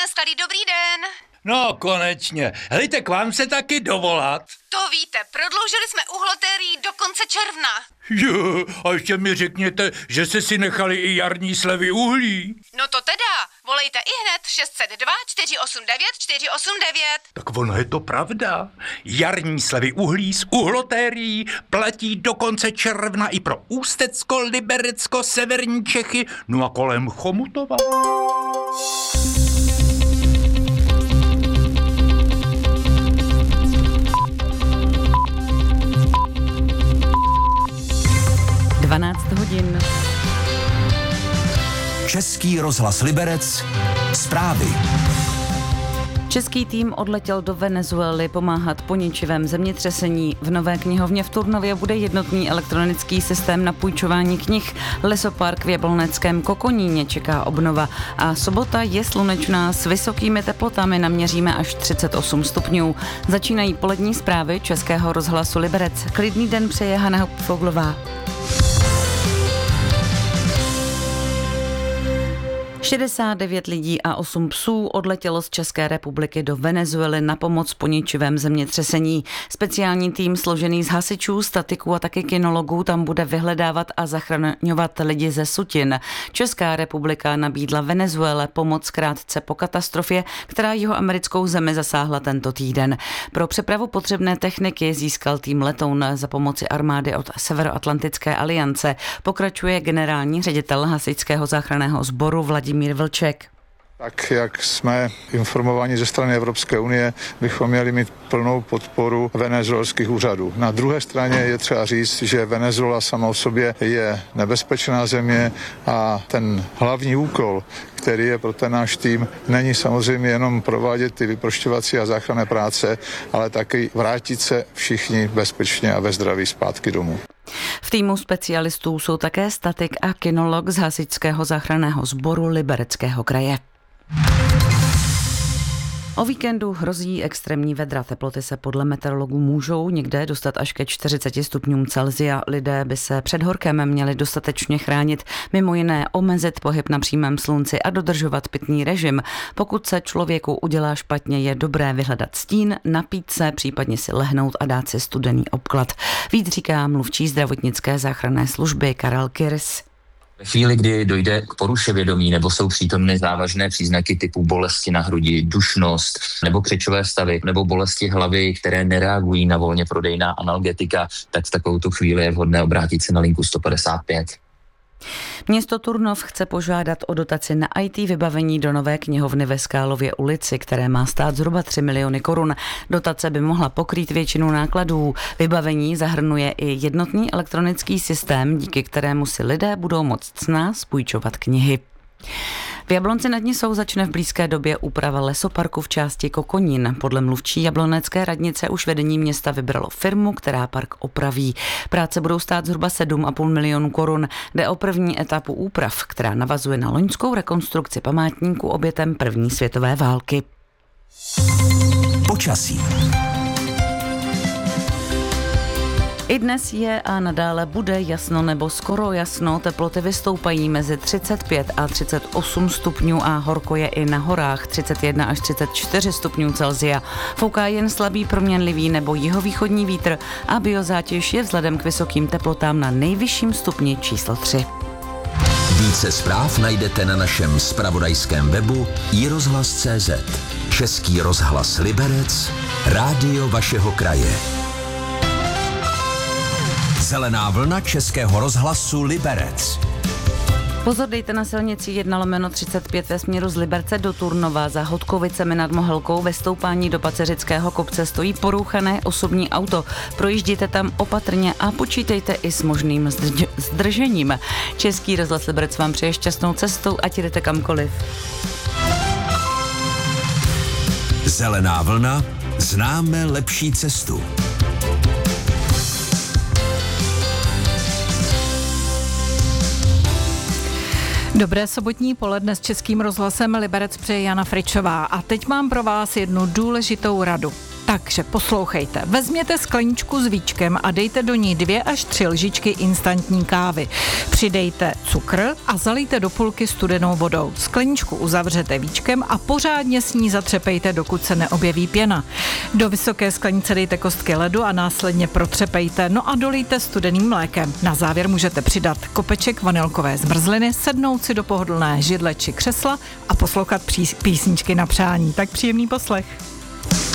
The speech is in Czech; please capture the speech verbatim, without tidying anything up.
Skalí, dobrý den. No, konečně. Helejte, k vám se taky dovolat. To víte, prodloužili jsme uhlotérií do konce června. Jo, a ještě mi řekněte, že jste si nechali i jarní slevy uhlí. No to teda, volejte i hned šest set dva čtyři osm devět čtyři osm devět. Tak ono je to pravda. Jarní slevy uhlí z uhlotérií platí do konce června i pro Ústecko, Liberecko, severní Čechy, no a kolem Chomutova. dvanáct hodin. Český rozhlas Liberec. Zprávy. Český tým odletěl do Venezuely pomáhat po ničivém zemětřesení. V Nové knihovně v Turnově bude jednotný elektronický systém na půjčování knih. Lesopark v Jabloneckém Kokoníně čeká obnova. A sobota je slunečná s vysokými teplotami, naměříme až třicet osm stupňů. Začínají polední zprávy Českého rozhlasu Liberec. Klidný den přeje Hana Foglová. šedesát devět lidí a osm psů odletělo z České republiky do Venezuely na pomoc po ničivém zemětřesení. Speciální tým složený z hasičů, statiků a taky kinologů tam bude vyhledávat a zachraňovat lidi ze sutin. Česká republika nabídla Venezuele pomoc krátce po katastrofě, která jihoamerickou zemi zasáhla tento týden. Pro přepravu potřebné techniky získal tým letoun za pomoci armády od Severoatlantické aliance. Pokračuje generální ředitel hasičského záchranného sboru Vladimír Mír Vlček. Tak, jak jsme informováni ze strany Evropské unie, bychom měli mít plnou podporu venezuelských úřadů. Na druhé straně je třeba říct, že Venezuela sama o sobě je nebezpečná země a ten hlavní úkol, který je pro ten náš tým, není samozřejmě jenom provádět ty vyprošťovací a záchranné práce, ale taky vrátit se všichni bezpečně a ve zdraví zpátky domů. V týmu specialistů jsou také statik a kinolog z hasičského záchranného sboru Libereckého kraje. O víkendu hrozí extrémní vedra. Teploty se podle meteorologů můžou někde dostat až ke čtyřiceti stupňům Celsia. Lidé by se před horkem měli dostatečně chránit, mimo jiné omezit pohyb na přímém slunci a dodržovat pitný režim. Pokud se člověku udělá špatně, je dobré vyhledat stín, napít se, případně si lehnout a dát si studený obklad. Víc říká mluvčí zdravotnické záchranné služby Karel Kirs. Ve chvíli, kdy dojde k poruše vědomí nebo jsou přítomny závažné příznaky typu bolesti na hrudi, dušnost nebo křečové stavy nebo bolesti hlavy, které nereagují na volně prodejná analgetika, tak v takovouto chvíli je vhodné obrátit se na linku sto padesát pět. Město Turnov chce požádat o dotaci na í té vybavení do nové knihovny ve Skálově ulici, které má stát zhruba tři miliony korun. Dotace by mohla pokrýt většinu nákladů. Vybavení zahrnuje i jednotný elektronický systém, díky kterému si lidé budou moct snáz půjčovat knihy. V Jablonci nad Nisou začne v blízké době úprava lesoparku v části Kokonín. Podle mluvčí jablonecké radnice už vedení města vybralo firmu, která park opraví. Práce budou stát zhruba sedm a půl milionu korun. Jde o první etapu úprav, která navazuje na loňskou rekonstrukci památníku obětem první světové války. Počasí. I dnes je a nadále bude jasno nebo skoro jasno, teploty vystoupají mezi třicet pět a třicet osm stupňů a horko je i na horách třicet jedna až třicet čtyři stupňů Celsia. Fouká jen slabý proměnlivý nebo jihovýchodní vítr a biozátěž je vzhledem k vysokým teplotám na nejvyšším stupni číslo tři. Více zpráv najdete na našem zpravodajském webu i rozhlas tečka cé zet. Český rozhlas Liberec, rádio vašeho kraje. Zelená vlna Českého rozhlasu Liberec. Pozor, dejte na silnici jedna lomeno třicet pět ve směru z Liberce do Turnova. Za Hodkovicemi nad Mohelkou ve stoupání do Paceřického kopce stojí porouchané osobní auto. Projížděte tam opatrně a počítejte i s možným zdrž- zdržením. Český rozhlas Liberec vám přeje šťastnou cestou, ať jdete kamkoliv. Zelená vlna, známe lepší cestu. Dobré sobotní poledne s Českým rozhlasem Liberec přeje Jana Fričová a teď mám pro vás jednu důležitou radu. Takže poslouchejte. Vezměte skleničku s víčkem a dejte do ní dvě až tři lžičky instantní kávy. Přidejte cukr a zalijte do půlky studenou vodou. Skleničku uzavřete víčkem a pořádně s ní zatřepejte, dokud se neobjeví pěna. Do vysoké sklenice dejte kostky ledu a následně protřepejte, no a dolijte studeným mlékem. Na závěr můžete přidat kopeček vanilkové zmrzliny, sednout si do pohodlné židle či křesla a poslouchat písničky na přání. Tak příjemný poslech.